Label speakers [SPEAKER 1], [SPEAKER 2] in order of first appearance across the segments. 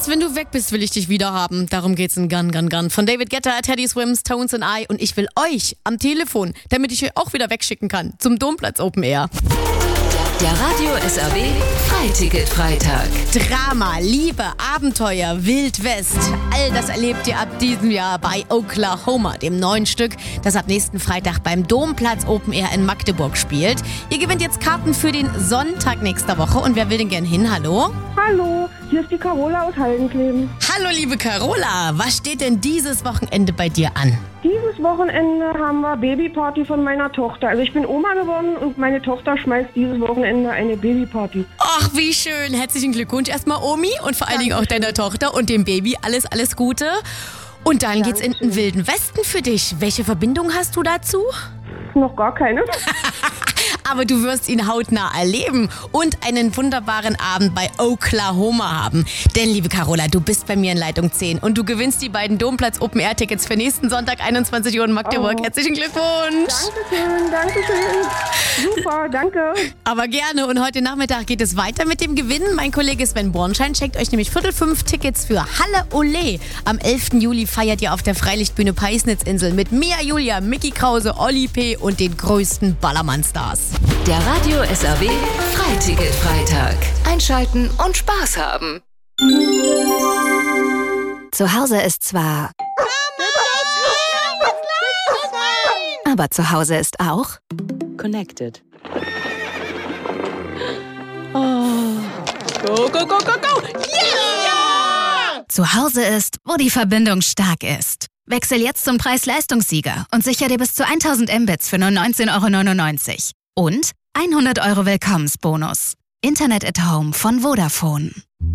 [SPEAKER 1] Erst wenn du weg bist, will ich dich wieder haben. Darum geht's in Gun, Gun, Gun. Von David Guetta, Teddy Swims, Tones and I. Und ich will euch am Telefon, damit ich euch auch wieder wegschicken kann, zum Domplatz Open Air.
[SPEAKER 2] Der Radio SRW Freiticket-Freitag.
[SPEAKER 1] Drama, Liebe, Abenteuer, Wild West. All das erlebt ihr ab diesem Jahr bei Oklahoma, dem neuen Stück, das ab nächsten Freitag beim Domplatz Open Air in Magdeburg spielt. Ihr gewinnt jetzt Karten für den Sonntag nächster Woche. Und wer will denn gern hin? Hallo?
[SPEAKER 3] Hallo, hier ist die Carola aus Haldenkleben.
[SPEAKER 1] Hallo, liebe Carola. Was steht denn dieses Wochenende bei dir an?
[SPEAKER 3] Dieses Wochenende haben wir Babyparty von meiner Tochter. Also ich bin Oma geworden und meine Tochter schmeißt dieses Wochenende eine Babyparty.
[SPEAKER 1] Ach, wie schön. Herzlichen Glückwunsch erstmal, Omi, und vor allen Dingen auch deiner Tochter und dem Baby. Alles Gute. Und dann geht's in den Wilden Westen für dich. Welche Verbindung hast du dazu?
[SPEAKER 3] Noch gar keine.
[SPEAKER 1] Aber du wirst ihn hautnah erleben und einen wunderbaren Abend bei Oklahoma haben. Denn, liebe Carola, du bist bei mir in Leitung 10 und du gewinnst die beiden Domplatz Open Air Tickets für nächsten Sonntag 21 Uhr in Magdeburg.
[SPEAKER 3] Oh.
[SPEAKER 1] Herzlichen Glückwunsch.
[SPEAKER 3] Dankeschön. Super, danke.
[SPEAKER 1] Aber gerne. Und heute Nachmittag geht es weiter mit dem Gewinn. Mein Kollege Sven Bornschein schenkt euch nämlich 4:45 Tickets für Halle Ole. Am 11. Juli feiert ihr auf der Freilichtbühne Peisnitzinsel mit Mia Julia, Mickey Krause, Olli P. und den größten Ballermann-Stars.
[SPEAKER 2] Der Radio SRW Freiticket-Freitag. Einschalten und Spaß haben.
[SPEAKER 4] Zu Hause ist zwar... Aber zu Hause ist auch...
[SPEAKER 5] Connected. Oh. Go, go, go, go, go! Yeah!
[SPEAKER 4] Zu Hause ist, wo die Verbindung stark ist. Wechsel jetzt zum Preis-Leistungssieger und sicher dir bis zu 1000 Mbits für nur 19,99 € und 100 € Willkommensbonus. Internet at Home von Vodafone.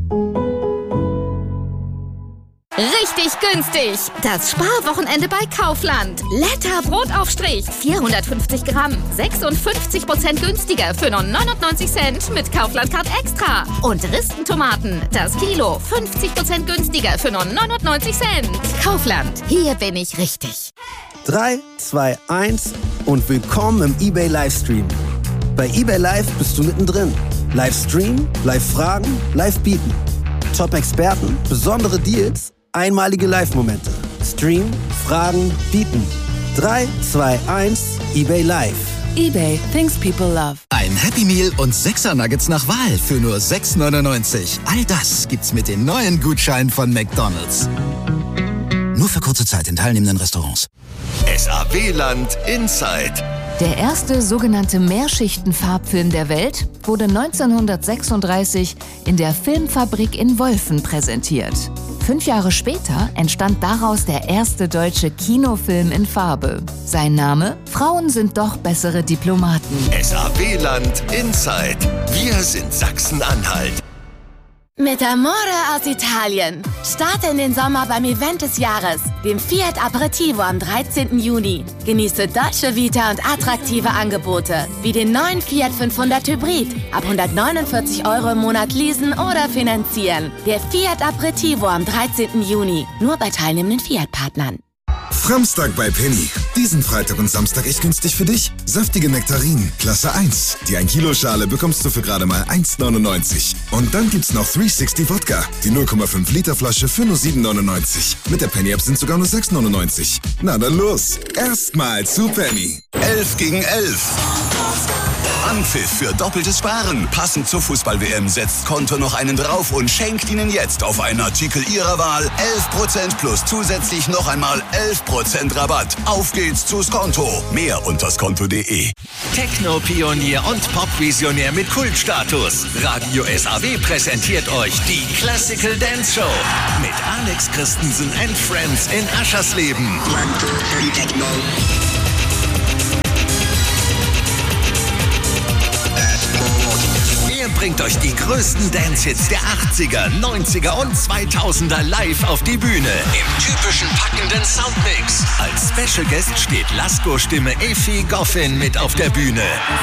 [SPEAKER 6] Richtig günstig! Das Sparwochenende bei Kaufland. Letter Brotaufstrich, 450 Gramm, 56% günstiger für nur 99 Cent mit Kaufland Card Extra. Und Ristentomaten, das Kilo, 50% günstiger für nur 99 Cent. Kaufland, hier bin ich richtig.
[SPEAKER 7] 3, 2, 1 und willkommen im eBay Livestream. Bei eBay Live bist du mittendrin. Livestream, Live-Fragen, Live-Bieten. Top-Experten, besondere Deals, einmalige Live-Momente. Stream, Fragen, Bieten. 3, 2, 1, eBay Live.
[SPEAKER 2] eBay, things people love.
[SPEAKER 8] Ein Happy Meal und 6er Nuggets nach Wahl für nur 6,99 €. All das gibt's mit den neuen Gutscheinen von McDonald's. Nur für kurze Zeit in teilnehmenden Restaurants.
[SPEAKER 9] SAW-Land Inside.
[SPEAKER 2] Der erste sogenannte Mehrschichten-Farbfilm der Welt wurde 1936 in der Filmfabrik in Wolfen präsentiert. 5 Jahre später entstand daraus der erste deutsche Kinofilm in Farbe. Sein Name? Frauen sind doch bessere Diplomaten.
[SPEAKER 9] SAW-Land Inside. Wir sind Sachsen-Anhalt.
[SPEAKER 6] Mit Amore aus Italien. Starte in den Sommer beim Event des Jahres, dem Fiat Aperitivo am 13. Juni. Genieße Dolce Vita und attraktive Angebote, wie den neuen Fiat 500 Hybrid. Ab 149 € im Monat leasen oder finanzieren. Der Fiat Aperitivo am 13. Juni. Nur bei teilnehmenden Fiat-Partnern.
[SPEAKER 10] Framstag bei Penny. Diesen Freitag und Samstag echt günstig für dich. Saftige Nektarinen, Klasse 1. Die 1 Kilo Schale bekommst du für gerade mal 1,99 €. Und dann gibt's noch 360 Wodka. Die 0,5 Liter Flasche für nur 7,99 €. Mit der Penny App sind sogar nur 6,99 €. Na dann los. Erstmal zu Penny.
[SPEAKER 9] 11 gegen 11. Anpfiff für doppeltes Sparen. Passend zur Fußball-WM setzt Konto noch einen drauf und schenkt Ihnen jetzt auf einen Artikel Ihrer Wahl 11% plus zusätzlich noch einmal 11% Rabatt. Auf geht's zu Skonto. Mehr unter skonto.de.
[SPEAKER 11] Techno-Pionier und Pop-Visionär mit Kultstatus. Radio SAW präsentiert euch die Classical Dance Show mit Alex Christensen and Friends in Aschersleben. Er bringt euch die größten Dance-Hits der 80er, 90er und 2000er live auf die Bühne. Im typischen packenden Soundmix. Als Special Guest steht Lasko-Stimme Effi Goffin mit auf der Bühne.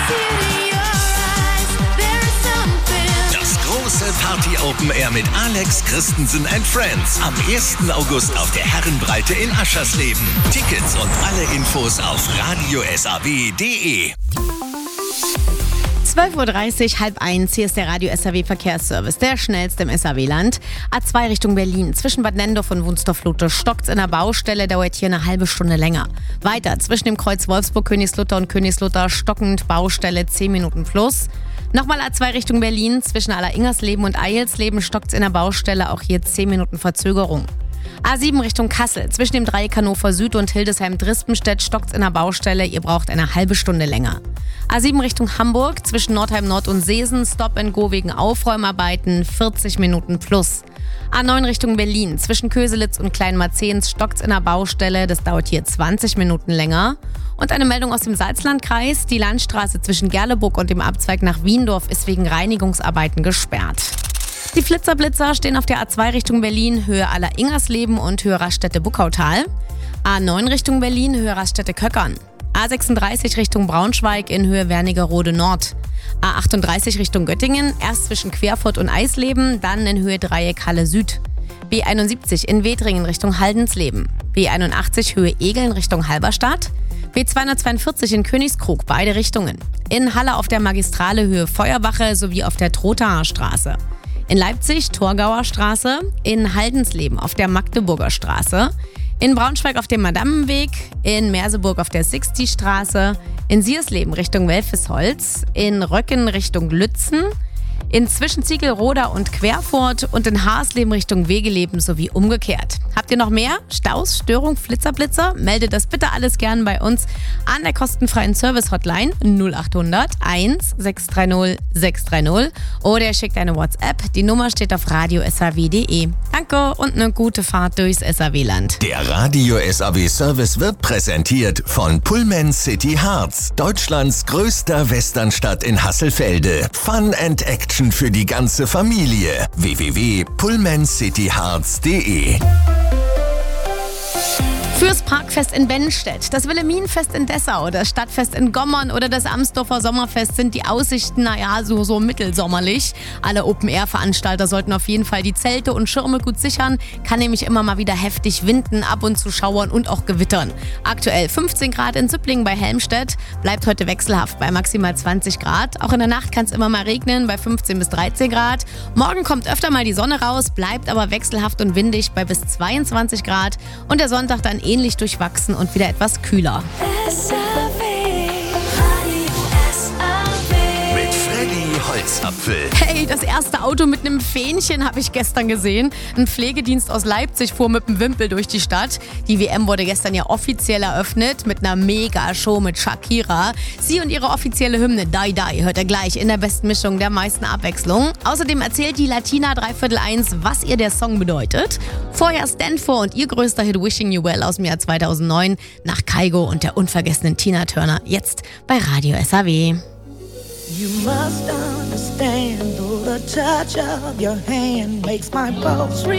[SPEAKER 11] Das große Party-Open Air mit Alex Christensen and Friends. Am 1. August auf der Herrenbreite in Aschersleben. Tickets und alle Infos auf radiosaw.de.
[SPEAKER 1] 12.30 Uhr, 12:30. Hier ist der Radio SAW Verkehrsservice, der schnellste im SAW-Land. A2 Richtung Berlin. Zwischen Bad Nendorf und Wunstorf-Luthe stockt's in der Baustelle, dauert hier eine halbe Stunde länger. Weiter zwischen dem Kreuz Wolfsburg-Königslutter und Königslutter stockend Baustelle 10 Minuten plus. Nochmal A2 Richtung Berlin. Zwischen Aller-Ingersleben und Eilsleben stockt's in der Baustelle, auch hier 10 Minuten Verzögerung. A7 Richtung Kassel. Zwischen dem Dreieck Hannover Süd und Hildesheim-Drispenstedt stockt's in der Baustelle. Ihr braucht eine halbe Stunde länger. A7 Richtung Hamburg. Zwischen Nordheim Nord und Seesen. Stop and Go wegen Aufräumarbeiten. 40 Minuten plus. A9 Richtung Berlin. Zwischen Köselitz und Kleinmarzehns stockt's in der Baustelle. Das dauert hier 20 Minuten länger. Und eine Meldung aus dem Salzlandkreis. Die Landstraße zwischen Gerleburg und dem Abzweig nach Wiendorf ist wegen Reinigungsarbeiten gesperrt. Die Flitzer-Blitzer stehen auf der A2 Richtung Berlin, Höhe Aller-Ingersleben und Höhe Raststätte-Buckautal. A9 Richtung Berlin, Höhe Raststätte-Köckern. A36 Richtung Braunschweig in Höhe Wernigerode Nord. A38 Richtung Göttingen, erst zwischen Querfurt und Eisleben, dann in Höhe Dreieck Halle Süd. B71 in Wedringen Richtung Haldensleben. B81 Höhe Egeln Richtung Halberstadt. B242 in Königskrug, beide Richtungen. In Halle auf der Magistrale Höhe Feuerwache sowie auf der Trothaer Straße. In Leipzig Torgauer Straße, in Haldensleben auf der Magdeburger Straße, in Braunschweig auf dem Madammenweg, in Merseburg auf der Sixty-Straße, in Siersleben Richtung Welfesholz, in Röcken Richtung Lützen, in Zwischenziegelroda und Querfurt und in Haarsleben Richtung Wegeleben sowie umgekehrt. Habt ihr noch mehr Staus, Störung, Flitzer-Blitzer? Meldet das bitte alles gern bei uns an der kostenfreien Service-Hotline 0800 1 630 630 oder ihr schickt eine WhatsApp. Die Nummer steht auf radio-saw.de. Danke und eine gute Fahrt durchs SAW-Land.
[SPEAKER 11] Der Radio SAW Service wird präsentiert von Pullman City Harz, Deutschlands größter Westernstadt in Hasselfelde. Fun and Action für die ganze Familie. www.pullmancityharz.de.
[SPEAKER 1] Fürs Parkfest in Bennstedt, das Wilhelminenfest in Dessau, das Stadtfest in Gommern oder das Amsdorfer Sommerfest sind die Aussichten, so mittelsommerlich. Alle Open-Air-Veranstalter sollten auf jeden Fall die Zelte und Schirme gut sichern, kann nämlich immer mal wieder heftig winden, ab und zu schauern und auch gewittern. Aktuell 15 Grad in Züpplingen bei Helmstedt, bleibt heute wechselhaft bei maximal 20 Grad. Auch in der Nacht kann es immer mal regnen bei 15 bis 13 Grad. Morgen kommt öfter mal die Sonne raus, bleibt aber wechselhaft und windig bei bis 22 Grad und der Sonntag dann ähnlich durchwachsen und wieder etwas kühler.
[SPEAKER 11] Mit Freddy Holzapfel.
[SPEAKER 1] Hey, das erste Auto mit einem Fähnchen habe ich gestern gesehen. Ein Pflegedienst aus Leipzig fuhr mit einem Wimpel durch die Stadt. Die WM wurde gestern ja offiziell eröffnet mit einer Mega-Show mit Shakira. Sie und ihre offizielle Hymne Die Die hört ihr gleich in der besten Mischung der meisten Abwechslung. Außerdem erzählt die Latina 3/4-1, was ihr der Song bedeutet. Vorher Stanford und ihr größter Hit Wishing You Well aus dem Jahr 2009 nach Kygo und der unvergessenen Tina Turner. Jetzt bei Radio SAW.
[SPEAKER 12] You must understand, though the touch of your hand makes my pulse